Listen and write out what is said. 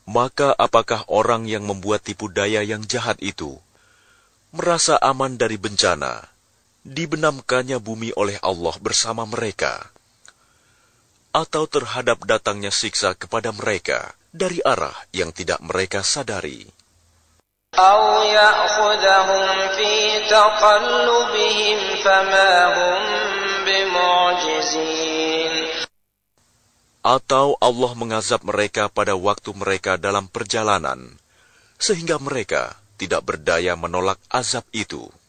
Maka apakah orang yang membuat tipu daya yang jahat itu merasa aman dari bencana, dibenamkannya bumi oleh Allah bersama mereka, atau terhadap datangnya siksa kepada mereka dari arah yang tidak mereka sadari? أَوْ يَأْخُذَهُمْ فِي تَقَلُّبِهِمْ فَمَا هُمْ بِمُعْجِزِينَ. Atau Allah mengazab mereka pada waktu mereka dalam perjalanan, sehingga mereka tidak berdaya menolak azab itu.